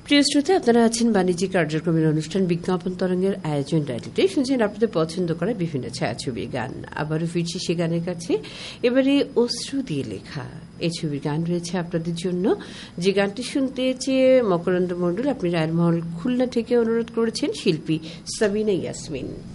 প্রিয় শ্রোতা, আপনারা আছেন বাণিজ্যিক কার্যক্রমের অনুষ্ঠান বিজ্ঞাপন তরঙ্গের আয়োজন ডায়েরিতে শুনছেন আপনাদের পছন্দ করা বিভিন্ন ছায়াছবির গান। আবারও ফিরছি সে গানের কাছে। এবারে অশ্রু দিয়ে লেখা এই ছবির গান রয়েছে আপনাদের জন্য। যে গানটি শুনতে চেয়ে মকরন্দ মণ্ডল আপনি রায়েরমহল খুলনা থেকে অনুরোধ করেছেন শিল্পী সাবিনা ইয়াসমিন।